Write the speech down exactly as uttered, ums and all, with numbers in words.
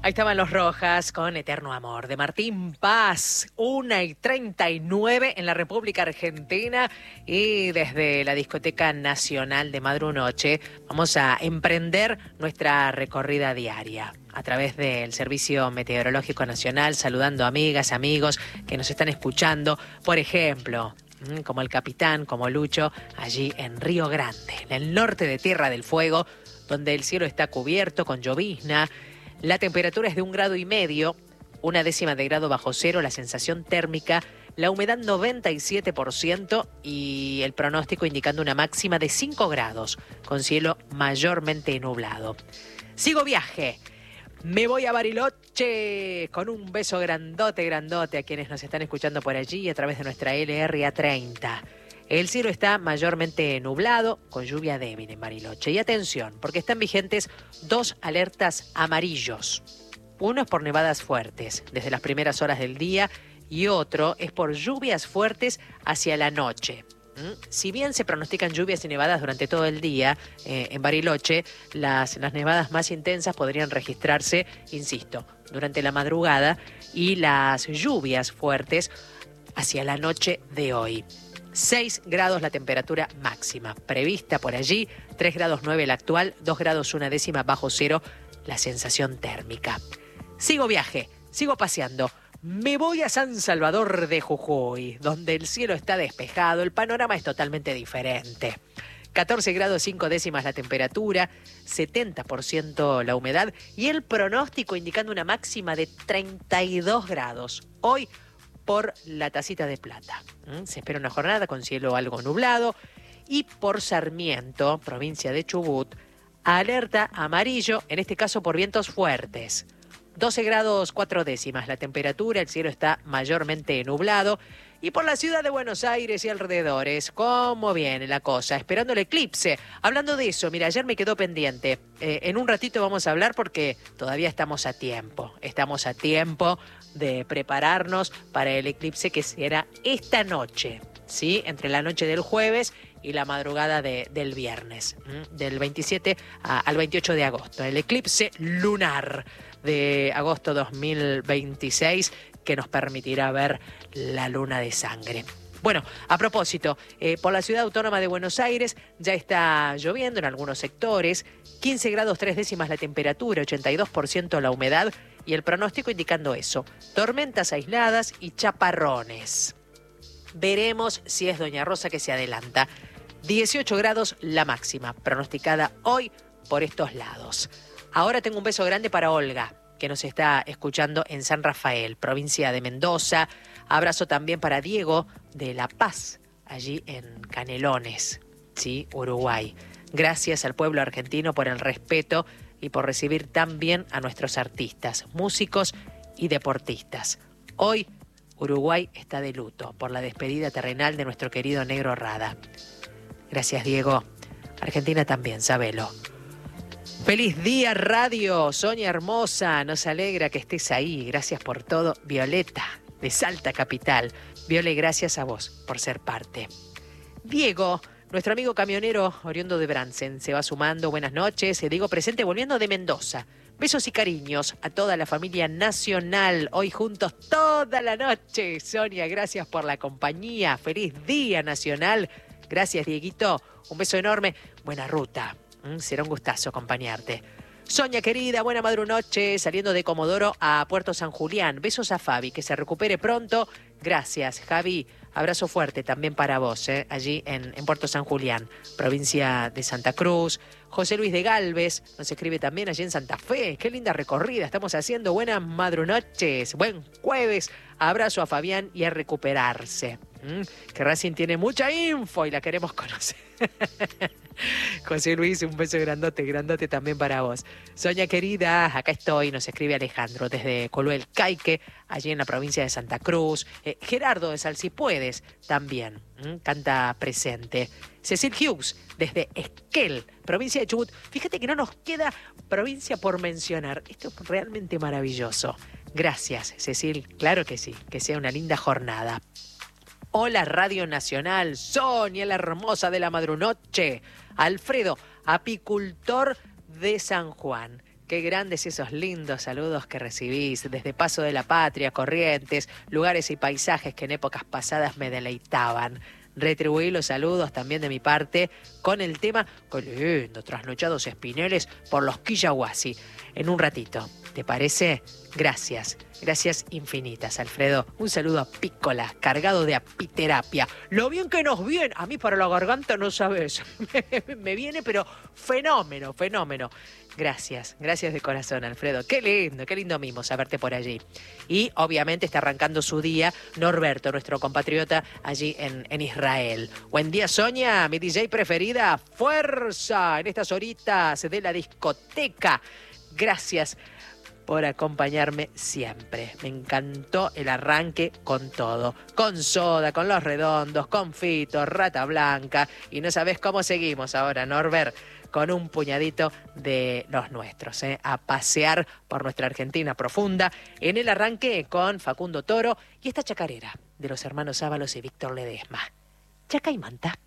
Ahí estaban los Rojas con Eterno Amor de Martín Paz, una y treinta y nueve en la República Argentina, y desde la Discoteca Nacional de Madrunoche vamos a emprender nuestra recorrida diaria a través del Servicio Meteorológico Nacional, saludando amigas, amigos que nos están escuchando, por ejemplo, como el capitán, como Lucho, allí en Río Grande, en el norte de Tierra del Fuego, donde el cielo está cubierto con llovizna. La temperatura es de un grado y medio, una décima de grado bajo cero, la sensación térmica, la humedad noventa y siete por ciento y el pronóstico indicando una máxima de cinco grados, con cielo mayormente nublado. Sigo viaje. Me voy a Bariloche con un beso grandote, grandote a quienes nos están escuchando por allí a través de nuestra L R A treinta. El cielo está mayormente nublado, con lluvia débil en Bariloche. Y atención, porque están vigentes dos alertas amarillos. Uno es por nevadas fuertes, desde las primeras horas del día, y otro es por lluvias fuertes hacia la noche. ¿Mm? Si bien se pronostican lluvias y nevadas durante todo el día, eh, en Bariloche, las, las nevadas más intensas podrían registrarse, insisto, durante la madrugada, y las lluvias fuertes hacia la noche de hoy. seis grados la temperatura máxima prevista por allí, tres grados nueve la actual, dos grados una décima bajo cero la sensación térmica. Sigo viaje, sigo paseando. Me voy a San Salvador de Jujuy, donde el cielo está despejado, el panorama es totalmente diferente. catorce grados cinco décimas la temperatura, setenta por ciento la humedad y el pronóstico indicando una máxima de treinta y dos grados. Hoy, por la Tacita de Plata. ¿Mm? Se espera una jornada con cielo algo nublado. Y por Sarmiento, provincia de Chubut, alerta amarillo, en este caso por vientos fuertes. doce grados cuatro décimas la temperatura, el cielo está mayormente nublado. Y por la ciudad de Buenos Aires y alrededores, ¿cómo viene la cosa? Esperando el eclipse. Hablando de eso, mira, ayer me quedó pendiente. Eh, en un ratito vamos a hablar porque todavía estamos a tiempo. Estamos a tiempo de prepararnos para el eclipse que será esta noche, ¿sí? Entre la noche del jueves y la madrugada de, del viernes, ¿m? Del veintisiete a, al veintiocho de agosto. El eclipse lunar de agosto dos mil veintiséis que nos permitirá ver la luna de sangre. Bueno, a propósito, eh, por la ciudad autónoma de Buenos Aires ya está lloviendo en algunos sectores, quince grados tres décimas la temperatura, ochenta y dos por ciento la humedad y el pronóstico indicando eso, tormentas aisladas y chaparrones. Veremos si es Doña Rosa que se adelanta. dieciocho grados la máxima, pronosticada hoy por estos lados. Ahora tengo un beso grande para Olga, que nos está escuchando en San Rafael, provincia de Mendoza. Abrazo también para Diego de La Paz, allí en Canelones, ¿sí? Uruguay. Gracias al pueblo argentino por el respeto y por recibir tan bien a nuestros artistas, músicos y deportistas. Hoy, Uruguay está de luto por la despedida terrenal de nuestro querido Negro Rada. Gracias, Diego. Argentina también, sabelo. Feliz día, radio. Sonia hermosa, nos alegra que estés ahí. Gracias por todo. Violeta, de Salta Capital. Viole, gracias a vos por ser parte. Diego, nuestro amigo camionero oriundo de Bransen, se va sumando. Buenas noches. Diego presente volviendo de Mendoza. Besos y cariños a toda la familia nacional. Hoy juntos toda la noche. Sonia, gracias por la compañía. Feliz día nacional. Gracias, Dieguito. Un beso enorme. Buena ruta. Será un gustazo acompañarte. Sonia querida, buena madrunoche, saliendo de Comodoro a Puerto San Julián. Besos a Fabi, que se recupere pronto. Gracias, Javi. Abrazo fuerte también para vos, ¿eh? Allí en, en Puerto San Julián, provincia de Santa Cruz. José Luis de Galvez nos escribe también allí en Santa Fe. Qué linda recorrida estamos haciendo. Buenas madrunoches, buen jueves. Abrazo a Fabián y a recuperarse. ¿Mm? Que Racing tiene mucha info y la queremos conocer. José Luis, un beso grandote, grandote también para vos. Sonia querida, acá estoy, nos escribe Alejandro desde Coluel Caique, allí en la provincia de Santa Cruz. Eh, Gerardo de Salsipuedes también, ¿m? Canta presente. Cecil Hughes desde Esquel, provincia de Chubut. Fíjate que no nos queda provincia por mencionar. Esto es realmente maravilloso. Gracias, Cecil. Claro que sí, que sea una linda jornada. Hola Radio Nacional, Sonia la hermosa de la madrunoche, Alfredo, apicultor de San Juan. Qué grandes esos lindos saludos que recibís desde Paso de la Patria, Corrientes, lugares y paisajes que en épocas pasadas me deleitaban. Retribuí los saludos también de mi parte con el tema, qué lindo, trasnochados espineles por los Quillahuasi. En un ratito, ¿te parece? Gracias, gracias infinitas, Alfredo. Un saludo apícola, cargado de apiterapia. Lo bien que nos viene, a mí para la garganta no sabes, me, me viene pero fenómeno, fenómeno. Gracias, gracias de corazón, Alfredo. Qué lindo, qué lindo mimo saberte por allí. Y obviamente está arrancando su día Norberto, nuestro compatriota allí en, en Israel. Buen día, Sonia, mi D J preferida. Fuerza en estas horitas de la discoteca. Gracias por acompañarme siempre. Me encantó el arranque con todo. Con Soda, con Los Redondos, con Fito, Rata Blanca. Y no sabés cómo seguimos ahora, Norbert, con un puñadito de los nuestros, ¿eh? A pasear por nuestra Argentina profunda. En el arranque con Facundo Toro y esta chacarera de los hermanos Ábalos y Víctor Ledesma. Chaca y Manta.